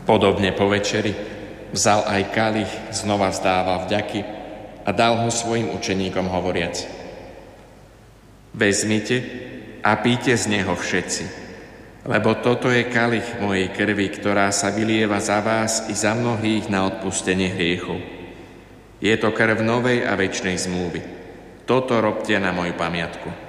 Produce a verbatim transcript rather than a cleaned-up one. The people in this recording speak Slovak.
Podobne po večeri vzal aj kalich, znova vzdával vďaky a dal ho svojim učeníkom hovoriac: Vezmite a píte z neho všetci, lebo toto je kalich mojej krvi, ktorá sa vylieva za vás i za mnohých na odpustenie hriechov. Je to krv novej a večnej zmluvy. Toto robte na moju pamiatku.